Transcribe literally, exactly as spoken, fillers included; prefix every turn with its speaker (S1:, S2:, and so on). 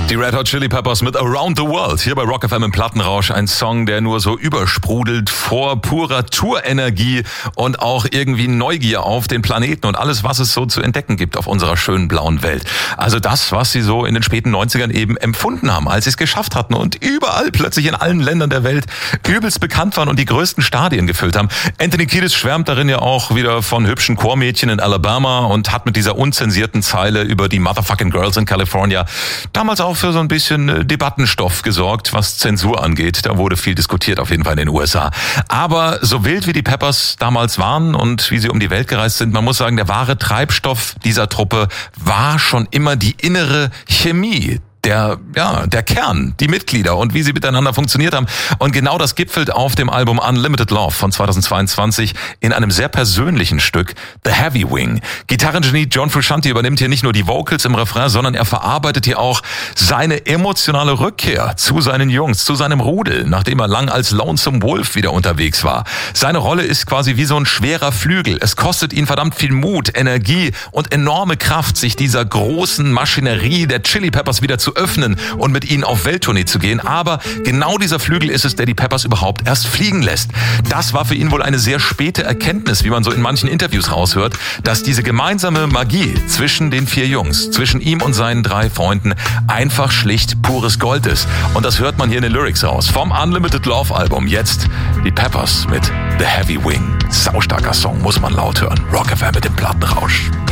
S1: Die Red Hot Chili Peppers mit Around the World. Hier bei Rock F M im Plattenrausch. Ein Song, der nur so übersprudelt vor purer Tourenergie und auch irgendwie Neugier auf den Planeten und alles, was es so zu entdecken gibt auf unserer schönen blauen Welt. Also das, was sie so in den späten neunzigern eben empfunden haben, als sie es geschafft hatten und überall plötzlich in allen Ländern der Welt übelst bekannt waren und die größten Stadien gefüllt haben. Anthony Kiedis schwärmt darin ja auch wieder von hübschen Chormädchen in Alabama und hat mit dieser unzensierten Zeile über die Motherfucking Girls in California damals auch für so ein bisschen Debattenstoff gesorgt, was Zensur angeht. Da wurde viel diskutiert, auf jeden Fall in den U S A. Aber so wild wie die Peppers damals waren und wie sie um die Welt gereist sind, man muss sagen, der wahre Treibstoff dieser Truppe war schon immer die innere Chemie. Der, ja, der Kern, die Mitglieder und wie sie miteinander funktioniert haben. Und genau das gipfelt auf dem Album Unlimited Love von zweitausendzweiundzwanzig in einem sehr persönlichen Stück, The Heavy Wing. Gitarrengenie John Frusciante übernimmt hier nicht nur die Vocals im Refrain, sondern er verarbeitet hier auch seine emotionale Rückkehr zu seinen Jungs, zu seinem Rudel, nachdem er lang als Lonesome Wolf wieder unterwegs war. Seine Rolle ist quasi wie so ein schwerer Flügel. Es kostet ihn verdammt viel Mut, Energie und enorme Kraft, sich dieser großen Maschinerie der Chili Peppers wieder zu öffnen und mit ihnen auf Welttournee zu gehen. Aber genau dieser Flügel ist es, der die Peppers überhaupt erst fliegen lässt. Das war für ihn wohl eine sehr späte Erkenntnis, wie man so in manchen Interviews raushört, dass diese gemeinsame Magie zwischen den vier Jungs, zwischen ihm und seinen drei Freunden einfach schlicht pures Gold ist. Und das hört man hier in den Lyrics raus. Vom Unlimited Love Album jetzt die Peppers mit The Heavy Wing. Saustarker Song, muss man laut hören. Rock F M mit dem Plattenrausch.